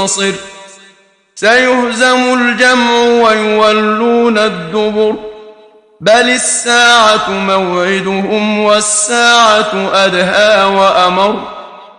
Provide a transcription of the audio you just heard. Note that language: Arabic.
منتصر سيهزم الجمع ويولون الدبر بل الساعة موعدهم والساعة أدهى وأمر